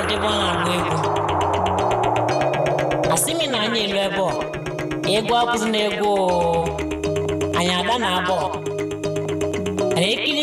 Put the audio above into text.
ndị bụ na-agba egwu asị m na anyị elu ebe egwu abụzi na egwu anyị ada na abụọ na ekiri